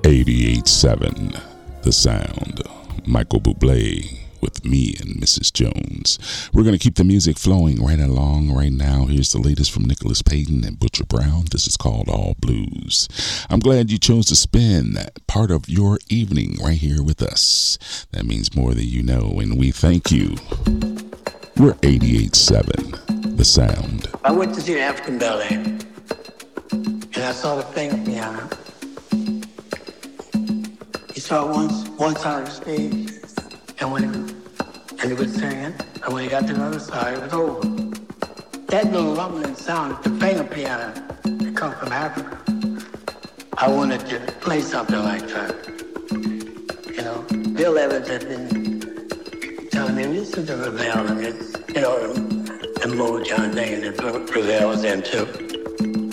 88.7 The Sound. Michael Bublé with Me and Mrs. Jones. We're going to keep the music flowing right along right now. Here's the latest from Nicholas Payton and Butcher Brown. This is called All Blues. I'm glad you chose to spend part of your evening right here with us. That means more than you know, and we thank you. We're 88.7 The Sound. I went to see African Ballet, and I saw the finger piano. He saw it one side of the stage, and he was singing, and when he got to the other side, it was over. That little rumbling sound, the finger piano, that comes from Africa. I wanted to play something like that. You know, Bill Evans had been telling me, listen to Ravel, and it's, you know, the Motown thing that Ravel was into.